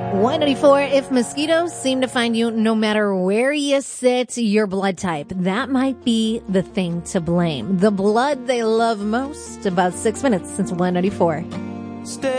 184, if mosquitoes seem to find you no matter where you sit, your blood type, that might be the thing to blame. The blood they love most, about 6 minutes since 184.